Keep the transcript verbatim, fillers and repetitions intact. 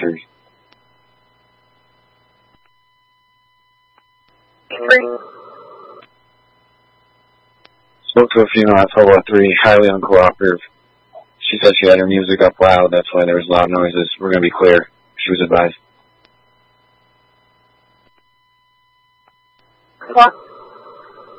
three. Three. Spoke to a female at twelve oh three, highly uncooperative. She said she had her music up loud, that's why there was loud noises. We're going to be clear. She was advised. What?